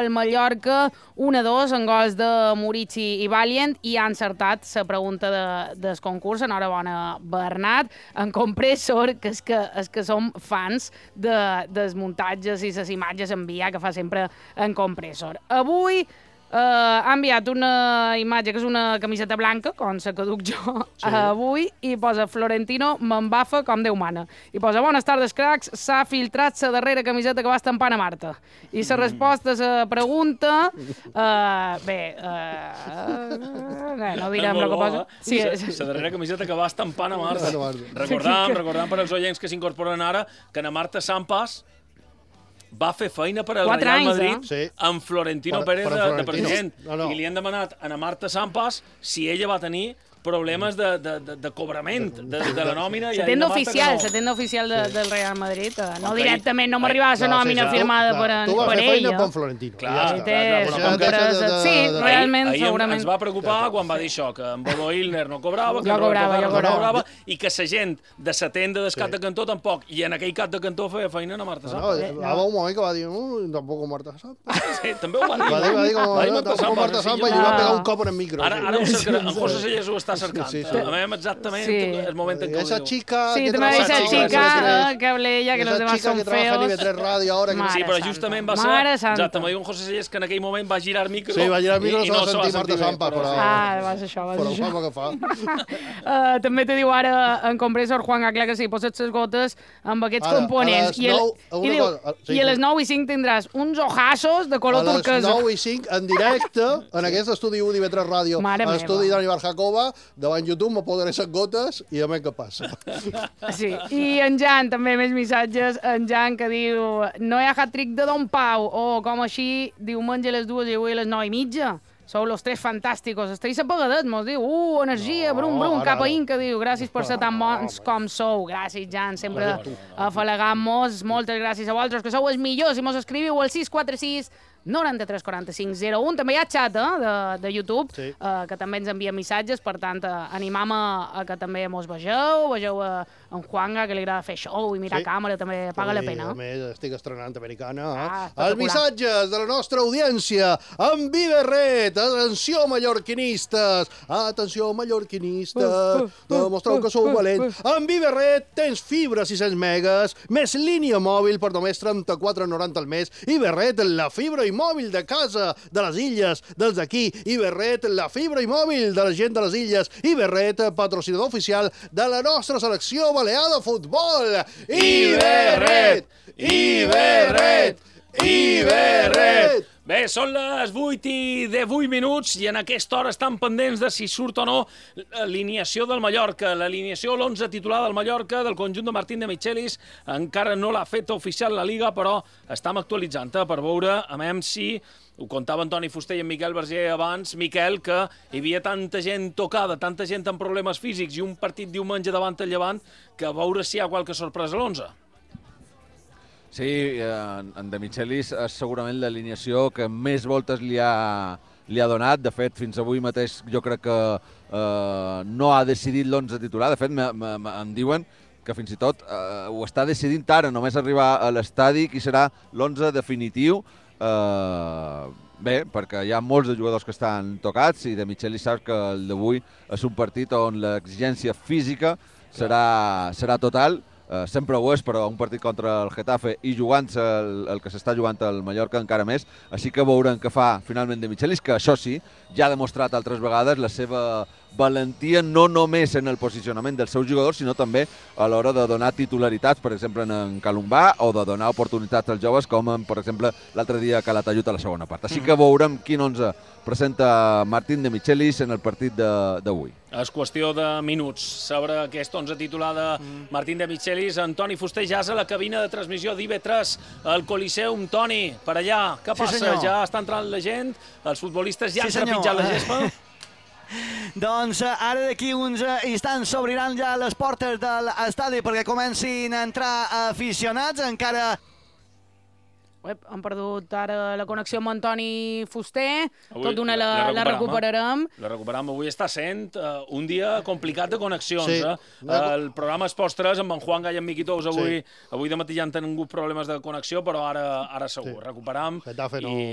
el Mallorca 1-2 en gols de Murici i Valiant i ha encertat la pregunta del concurs. Enhorabona, Bernat. En Compressor, que és que som fans dels muntatges i les imatges enviar que fa sempre en Compressor. Avui ha enviat una imatge que és una camiseta blanca, com la que duc jo avui, i posa Florentino m'embafa com Déu mana. I posa bones tardes, cracs, s'ha filtrat la darrera camiseta que va estampant a Marta. I la resposta a la pregunta... no direm el que posa. Sí, la darrera camiseta que va estampant a Marta. Recordam per als oients que s'incorporen ara que a Marta Sampas va fer feina per al Real Madrid amb Florentino Pérez de president. I li han demanat a Marta Sampas si ella va tenir problemes de cobrament de la nòmina. La tenda oficial del Real Madrid. No directament, no m'arribava la nòmina firmada per ella. Tu vas fer feina per Florentino. Sí, realment, segurament. Ens va preocupar quan va dir això, que en Bodo Illner no cobrava, que en Roberto no cobrava, i que la gent de la tenda del cap de cantó tampoc, i en aquell cap de cantó feia feina a Marta Sampas. Va haver un moment que va dir, tampoc Marta Sampas. Sí, també ho va dir. Va dir Marta Sampas i li va pegar un cop en el micro. Ara en José Sellers ho està cercant. Sabem exactament el moment en què ho diu. Esa chica... Sí, també esa chica que habla ella, que los demás son feos. Esa chica que trabaja en IB3 Radio ahora. Sí, però justament va ser... Exacte, m'ho diu en José Sellers que en aquell moment va girar el micro. Sí, va girar el micro i no se va sentir Marta Sampas. Va ser això, Però fama que fa. També te diu ara en Compressor Juan Gacla que si poses les gotes amb aquests components. I a les 9 i 5 tindràs uns ojassos de color turquesa. A les 9 i 5 en directe en aquest estudi d'IB3 Radio, l'estudi d'Anibar Jacoba, davant YouTube, me poden les gotes i a veure què passa. Sí, i en Jan, també més missatges, en Jan que diu no hi ha hat-trick de Don Pau, com així, diumenge a les 2 i avui a les 9 i mitja. Sou los tres fantàsticos. Estáis apagadet, mos diu. Energia, brum, cap a Inca, diu. Gràcies per ser tan bons com sou. Gràcies, Jan, sempre afalagant-mos. Moltes gràcies a vosaltres, que sou els millors. I mos escriviu al 646 93 45 01. També hi ha xat de YouTube, que també ens envia missatges, per tant, animam a que també mos vegeu en Juanga, que li agrada fer show i mirar càmera, també paga la pena. A més, estic estrenant Americana. Els missatges de la nostra audiència en Viverret. Atenció, mallorquinistes. Atenció, mallorquinistes. Demostreu que sou valents. En Viverret tens fibra 600 megas, més línia mòbil per només 34,90 al mes. Viverret, la fibra mòbil de casa, de les illes, dels d'aquí. Iberret, la fibra i mòbil de la gent de les illes. Iberret, patrocinador oficial de la nostra selecció balear de futbol. Iberret! Iberret! Iberret! Bé, són les 8 i 18 minuts i en aquesta hora estan pendents de si surt o no l'alineació del Mallorca. L'alineació, l'11 titular del Mallorca, del conjunt de Martín de Michelis, encara no l'ha fet oficial la Liga, però estem actualitzant per veure, a veure si, ho contava Antoni Fuster i en Miquel Verger abans, Miquel, que hi havia tanta gent tocada, tanta gent amb problemes físics i un partit diumenge davant el Llevant, que a veure si hi ha qualque sorpresa a l'11. Sí, en De Michelis és segurament l'alineació que més voltes li ha donat. De fet, fins avui mateix jo crec que no ha decidit l'11 titular. De fet, em diuen que fins i tot ho està decidint ara, només arribar a l'estadi, qui serà l'11 definitiu. Bé, perquè hi ha molts de jugadors que estan tocats i De Michelis sap que el d'avui és un partit on l'exigència física serà total. Sempre ho és, però un partit contra el Getafe i jugant-se el que s'està jugant al Mallorca encara més. Així que veurem què fa finalment De Michelis, que això sí, ja ha demostrat altres vegades la seva valentia no només en el posicionament dels seus jugadors, sinó també a l'hora de donar titularitats, per exemple, en Calombà, o de donar oportunitats als joves, com, per exemple, l'altre dia a Calatayud a la segona part. Així que veurem quin 11 presenta Martín de Michelis en el partit d'avui. És qüestió de minuts sobre aquest 11 titular de Martín de Michelis. Antoni Fuster ja és a la cabina de transmissió d'IB3, al Coliseum. Toni, per allà, què passa? Ja està entrant la gent? Els futbolistes ja han trepitjat la gespa? Doncs ara d'aquí uns instants s'obriran ja les portes de l'estadi perquè comencin a entrar aficionats. Encara... Hem perdut ara la connexió amb Antoni Fuster. Tot d'una la recuperarem. La recuperarem. Avui està sent un dia complicat de connexions. El programa és Post-3 amb en Juan i en Miqui Tous. Avui de matí ja han tingut problemes de connexió, però ara segur. Recuperam.